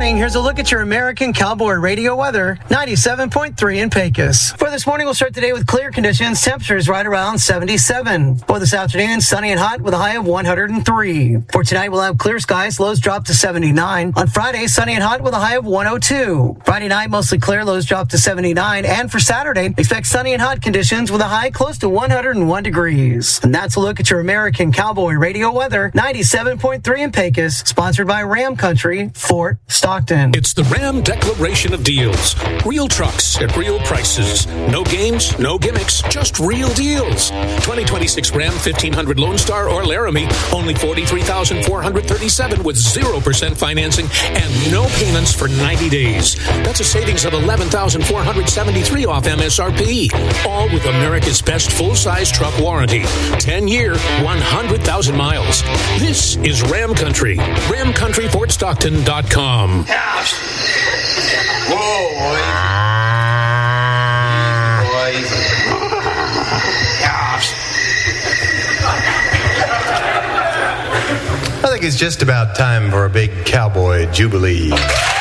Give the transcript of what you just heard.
morning, here's a look at your American Cowboy Radio weather, 97.3 in Pecos. For this morning, we'll start today with clear conditions. Temperatures right around 77. For this afternoon, sunny and hot with a high of 103. For tonight, we'll have clear skies. Lows drop to 79. On Friday, sunny and hot with a high of 102. Friday night, mostly clear. Lows drop to 79. And for Saturday, expect sunny and hot conditions with a high close to 101 degrees. And that's a look at your American Cowboy Radio weather, 97.3 in Pecos, sponsored by Ram Country, Fort Stockton. It's the Ram Declaration of Deals. Real trucks at real prices. No games, no gimmicks, just real deals. 2026 Ram 1500 Lone Star or Laramie, only $43,437 with 0% financing and no payments for 90 days. That's a savings of $11,473 off MSRP. All with America's best full-size truck warranty. 10-year, 100,000 miles. This is Ram Country. RamCountryFortStockton.com. Whoa, I think it's just about time for a big cowboy jubilee.